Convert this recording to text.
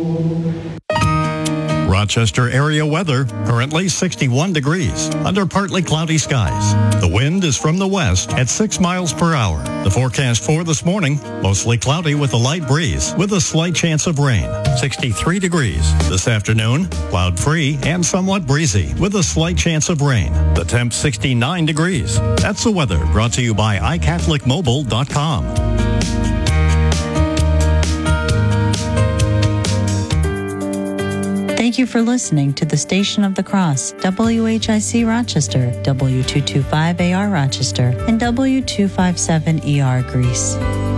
Rochester area weather, currently 61 degrees, under partly cloudy skies. The wind is from the west at 6 miles per hour. The forecast for this morning, mostly cloudy with a light breeze, with a slight chance of rain. 63 degrees. This afternoon, cloud-free and somewhat breezy, with a slight chance of rain. The temp 69 degrees. That's the weather, brought to you by iCatholicMobile.com. Thank you for listening to the Station of the Cross, WHIC Rochester, W225AR Rochester, and W257ER Greece.